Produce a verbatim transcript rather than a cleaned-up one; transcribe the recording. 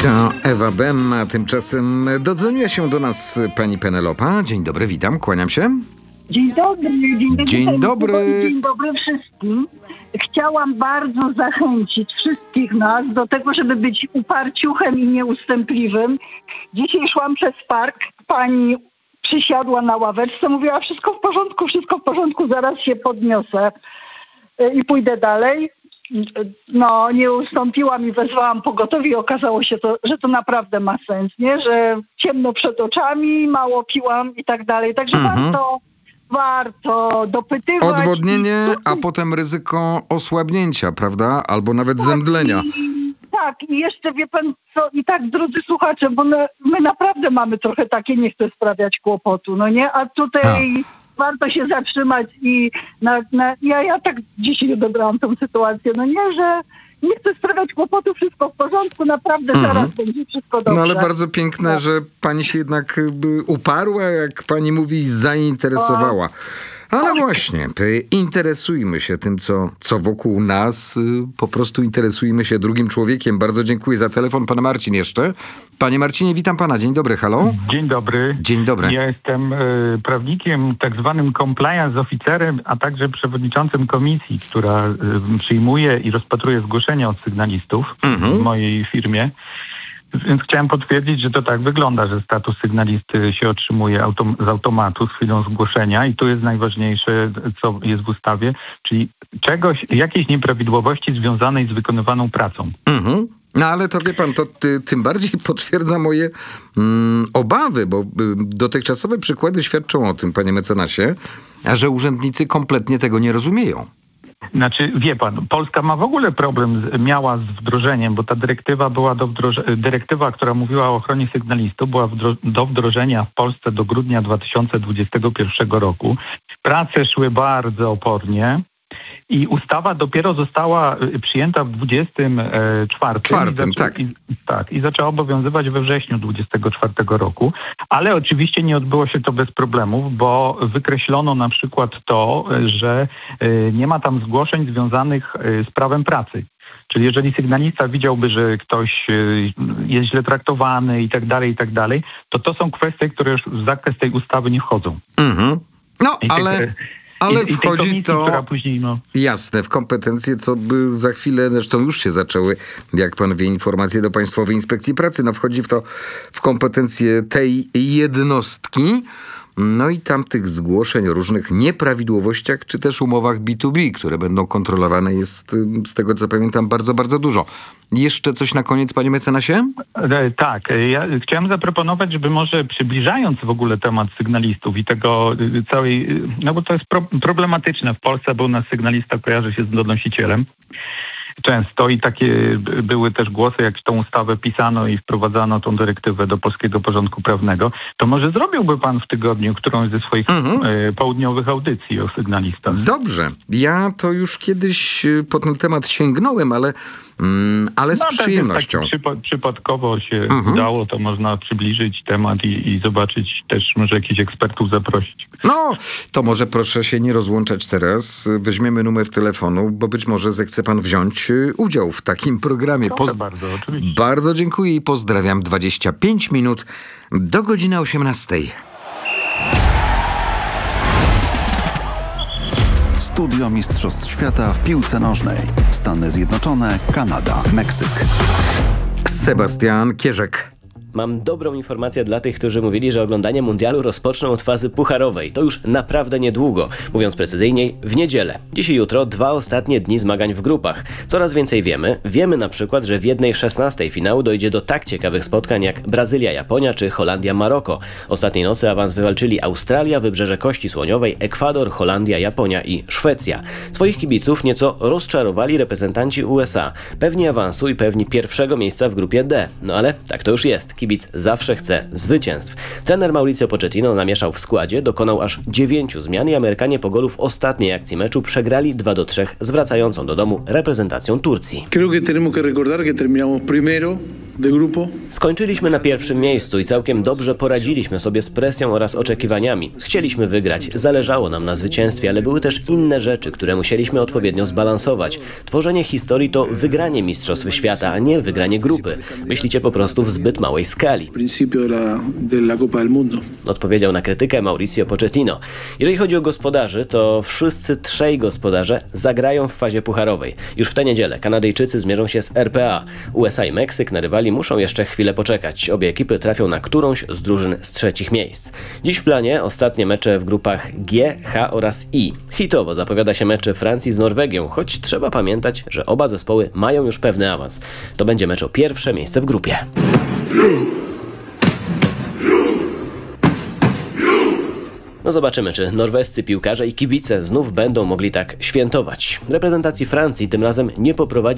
To Ewa Bem, a tymczasem dodzwoniła się do nas pani Penelopa. Dzień dobry, witam, kłaniam się. Dzień dobry, dzień dobry. Dzień dobry. Dzień dobry wszystkim. Chciałam bardzo zachęcić wszystkich nas do tego, żeby być uparciuchem i nieustępliwym. Dzisiaj szłam przez park, pani przysiadła na ławeczce, mówiła: wszystko w porządku, wszystko w porządku, zaraz się podniosę i pójdę dalej. No, nie ustąpiłam i wezwałam pogotowie i okazało się to, że to naprawdę ma sens, nie? Że ciemno przed oczami, mało piłam i tak dalej. Także Mhm. warto, warto dopytywać. Odwodnienie, I- a potem ryzyko osłabnięcia, prawda? Albo nawet zemdlenia. I, tak, i jeszcze wie pan co, i tak, drodzy słuchacze, bo my, my naprawdę mamy trochę takie, nie chcę sprawiać kłopotu, no nie? A tutaj warto się zatrzymać i na, na, ja, ja tak dzisiaj odebrałam tą sytuację, no nie, że nie chcę sprawiać kłopotu, wszystko w porządku, naprawdę Mhm. zaraz będzie wszystko dobrze. No ale bardzo piękne, że pani się jednak y, uparła, jak pani mówi, zainteresowała. Ale właśnie, y, interesujmy się tym, co, co wokół nas. y, Po prostu interesujmy się drugim człowiekiem. Bardzo dziękuję za telefon. Pan Marcin jeszcze. Panie Marcinie, witam pana. Dzień dobry, halo. Dzień dobry. Dzień dobry. Ja jestem y, prawnikiem, tak zwanym compliance oficerem, a także przewodniczącym komisji, która y, przyjmuje i rozpatruje zgłoszenia od sygnalistów Mhm. w mojej firmie. Więc chciałem potwierdzić, że to tak wygląda, że status sygnalisty się otrzymuje autom- z automatu z chwilą zgłoszenia i tu jest najważniejsze, co jest w ustawie, czyli czegoś, jakiejś nieprawidłowości związanej z wykonywaną pracą. Mhm. No ale to wie pan, to ty, tym bardziej potwierdza moje mm, obawy, bo y, dotychczasowe przykłady świadczą o tym, panie mecenasie, a że urzędnicy kompletnie tego nie rozumieją. Znaczy, wie pan, Polska ma w ogóle problem, z, miała z wdrożeniem, bo ta dyrektywa była do wdroże- dyrektywa, która mówiła o ochronie sygnalistów, była wdro- do wdrożenia w Polsce do grudnia dwa tysiące dwudziestego pierwszego roku. Prace szły bardzo opornie i ustawa dopiero została y, przyjęta w dwudziestym czwartym. Czwartym, i zaczę- tak. I, tak. I zaczęła obowiązywać we wrześniu dwudziestego czwartego roku. Ale oczywiście nie odbyło się to bez problemów, bo wykreślono na przykład to, że y, nie ma tam zgłoszeń związanych y, z prawem pracy. Czyli jeżeli sygnalista widziałby, że ktoś y, jest źle traktowany i tak dalej, i tak dalej, to to są kwestie, które już w zakres tej ustawy nie wchodzą. Mhm. No, I te- ale, ale i, i tej wchodzi komisji, to... która później, no, Jasne, w kompetencje, co by za chwilę, zresztą już się zaczęły, jak pan wie, informacje do Państwowej Inspekcji Pracy. No wchodzi w to w kompetencje tej jednostki, no i tam tych zgłoszeń o różnych nieprawidłowościach, czy też umowach B dwa B, które będą kontrolowane, jest y, z tego co pamiętam bardzo, bardzo dużo. Jeszcze coś na koniec, panie mecenasie? E, Tak, e, ja chciałem zaproponować, żeby może przybliżając w ogóle temat sygnalistów i tego y, całej, y, no bo to jest pro, problematyczne w Polsce, bo u nas sygnalista kojarzy się z donosicielem często i takie b- były też głosy, jak tą ustawę pisano i wprowadzano tą dyrektywę do polskiego porządku prawnego, to może zrobiłby pan w tygodniu którąś ze swoich Mhm. e, południowych audycji o sygnalistach. Dobrze. Ja to już kiedyś y, po ten temat sięgnąłem, ale, mm, ale z No, tak, przyjemnością. Tak przypa- przypadkowo się Mhm. udało, to można przybliżyć temat i, i zobaczyć też, może jakichś ekspertów zaprosić. No, to może proszę się nie rozłączać teraz. Weźmiemy numer telefonu, bo być może zechce pan wziąć y, udział w takim programie. Proszę Poz- bardzo, oczywiście. Bardzo dziękuję i pozdrawiam. dwadzieścia pięć minut do godziny osiemnastej. Studio Mistrzostw Świata w piłce nożnej. Stany Zjednoczone, Kanada, Meksyk. Sebastian Kierzek. Mam dobrą informację dla tych, którzy mówili, że oglądanie mundialu rozpoczną od fazy pucharowej. To już naprawdę niedługo. Mówiąc precyzyjniej, w niedzielę. Dziś i jutro dwa ostatnie dni zmagań w grupach. Coraz więcej wiemy. Wiemy na przykład, że w jednej szesnastej finału dojdzie do tak ciekawych spotkań jak Brazylia-Japonia czy Holandia-Maroko. Ostatniej nocy awans wywalczyli Australia, Wybrzeże Kości Słoniowej, Ekwador, Holandia, Japonia i Szwecja. Swoich kibiców nieco rozczarowali reprezentanci U S A. Pewni awansu i pewni pierwszego miejsca w grupie D. No ale tak to już jest. Kibic zawsze chce zwycięstw. Trener Mauricio Pochettino namieszał w składzie, dokonał aż dziewięciu zmian i Amerykanie po golu w ostatniej akcji meczu przegrali dwa do trzech z wracającą do domu reprezentacją Turcji. Creo que tenemos que recordar que terminamos primero de grupo. Skończyliśmy na pierwszym miejscu i całkiem dobrze poradziliśmy sobie z presją oraz oczekiwaniami. Chcieliśmy wygrać, zależało nam na zwycięstwie, ale były też inne rzeczy, które musieliśmy odpowiednio zbalansować. Tworzenie historii to wygranie Mistrzostw Świata, a nie wygranie grupy. Myślicie po prostu w zbyt małej skali. Principio de la, de la Copa del Mundo. Odpowiedział na krytykę Mauricio Pochettino. Jeżeli chodzi o gospodarzy, to wszyscy trzej gospodarze zagrają w fazie pucharowej. Już w tę niedzielę Kanadyjczycy zmierzą się z R P A. U S A i Meksyk na rywali muszą jeszcze chwilę poczekać. Obie ekipy trafią na którąś z drużyn z trzecich miejsc. Dziś w planie ostatnie mecze w grupach G, H oraz I. Hitowo zapowiada się mecz Francji z Norwegią, choć trzeba pamiętać, że oba zespoły mają już pewny awans. To będzie mecz o pierwsze miejsce w grupie. No zobaczymy, czy norwescy piłkarze i kibice znów będą mogli tak świętować. Reprezentacji Francji tym razem nie poprowadzi